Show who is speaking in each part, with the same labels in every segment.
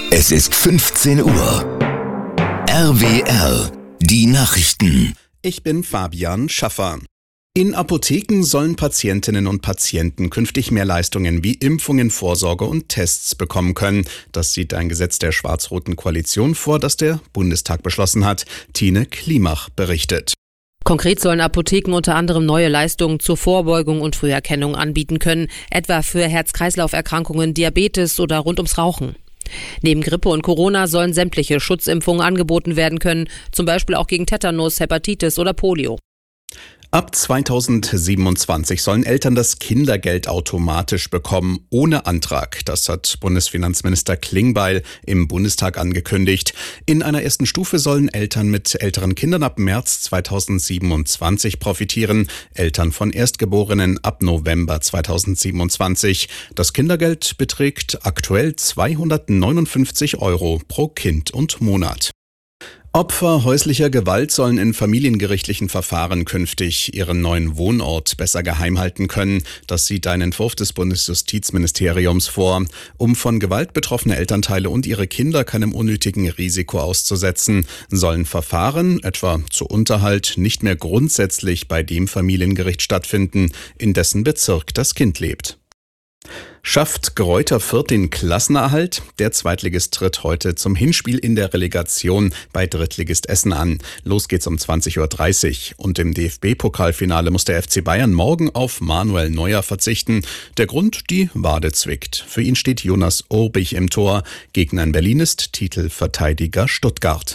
Speaker 1: Es ist 15 Uhr. RWR, die Nachrichten.
Speaker 2: Ich bin Fabian Schaffer. In Apotheken sollen Patientinnen und Patienten künftig mehr Leistungen wie Impfungen, Vorsorge und Tests bekommen können. Das sieht ein Gesetz der schwarz-roten Koalition vor, das der Bundestag beschlossen hat. Tine Klimach berichtet.
Speaker 3: Konkret sollen Apotheken unter anderem neue Leistungen zur Vorbeugung und Früherkennung anbieten können, etwa für Herz-Kreislauf-Erkrankungen, Diabetes oder rund ums Rauchen. Neben Grippe und Corona sollen sämtliche Schutzimpfungen angeboten werden können, zum Beispiel auch gegen Tetanus, Hepatitis oder Polio.
Speaker 2: Ab 2027 sollen Eltern das Kindergeld automatisch bekommen, ohne Antrag. Das hat Bundesfinanzminister Klingbeil im Bundestag angekündigt. In einer ersten Stufe sollen Eltern mit älteren Kindern ab März 2027 profitieren, Eltern von Erstgeborenen ab November 2027. Das Kindergeld beträgt aktuell 259 € pro Kind und Monat. Opfer häuslicher Gewalt sollen in familiengerichtlichen Verfahren künftig ihren neuen Wohnort besser geheim halten können. Das sieht ein Entwurf des Bundesjustizministeriums vor. Um von Gewalt betroffene Elternteile und ihre Kinder keinem unnötigen Risiko auszusetzen, sollen Verfahren, etwa zu Unterhalt, nicht mehr grundsätzlich bei dem Familiengericht stattfinden, in dessen Bezirk das Kind lebt. Schafft Greuther Fürth den Klassenerhalt? Der Zweitligist tritt heute zum Hinspiel in der Relegation bei Drittligist Essen an. Los geht's um 20.30 Uhr. Und im DFB-Pokalfinale muss der FC Bayern morgen auf Manuel Neuer verzichten. Der Grund, die Wade zwickt. Für ihn steht Jonas Urbich im Tor. Gegner in Berlin ist Titelverteidiger Stuttgart.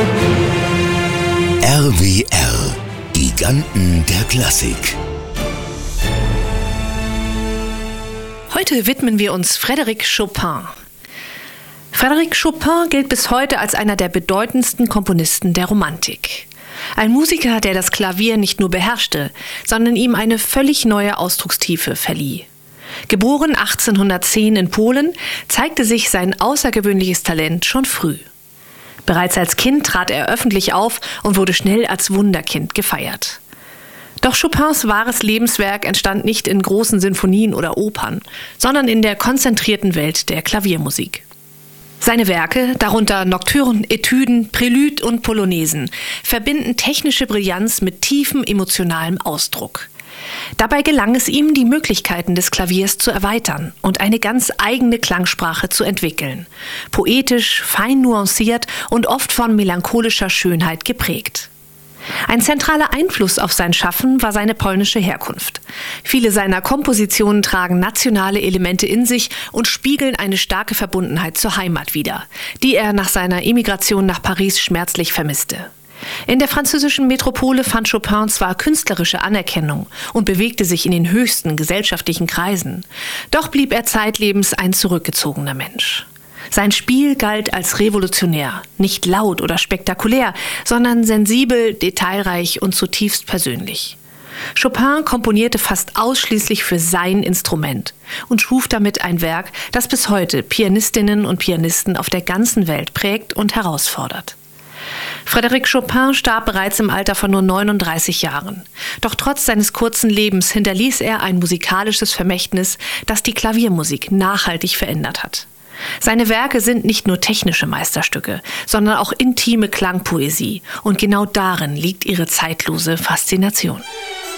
Speaker 1: RWR, Giganten der Klassik.
Speaker 4: Heute widmen wir uns Frédéric Chopin. Frédéric Chopin gilt bis heute als einer der bedeutendsten Komponisten der Romantik. Ein Musiker, der das Klavier nicht nur beherrschte, sondern ihm eine völlig neue Ausdruckstiefe verlieh. Geboren 1810 in Polen, zeigte sich sein außergewöhnliches Talent schon früh. Bereits als Kind trat er öffentlich auf und wurde schnell als Wunderkind gefeiert. Doch Chopins wahres Lebenswerk entstand nicht in großen Sinfonien oder Opern, sondern in der konzentrierten Welt der Klaviermusik. Seine Werke, darunter Nocturnen, Etüden, Prälud und Polonaisen, verbinden technische Brillanz mit tiefem emotionalem Ausdruck. Dabei gelang es ihm, die Möglichkeiten des Klaviers zu erweitern und eine ganz eigene Klangsprache zu entwickeln. Poetisch, fein nuanciert und oft von melancholischer Schönheit geprägt. Ein zentraler Einfluss auf sein Schaffen war seine polnische Herkunft. Viele seiner Kompositionen tragen nationale Elemente in sich und spiegeln eine starke Verbundenheit zur Heimat wider, die er nach seiner Emigration nach Paris schmerzlich vermisste. In der französischen Metropole fand Chopin zwar künstlerische Anerkennung und bewegte sich in den höchsten gesellschaftlichen Kreisen, doch blieb er zeitlebens ein zurückgezogener Mensch. Sein Spiel galt als revolutionär, nicht laut oder spektakulär, sondern sensibel, detailreich und zutiefst persönlich. Chopin komponierte fast ausschließlich für sein Instrument und schuf damit ein Werk, das bis heute Pianistinnen und Pianisten auf der ganzen Welt prägt und herausfordert. Frédéric Chopin starb bereits im Alter von nur 39 Jahren. Doch trotz seines kurzen Lebens hinterließ er ein musikalisches Vermächtnis, das die Klaviermusik nachhaltig verändert hat. Seine Werke sind nicht nur technische Meisterstücke, sondern auch intime Klangpoesie. Und genau darin liegt ihre zeitlose Faszination.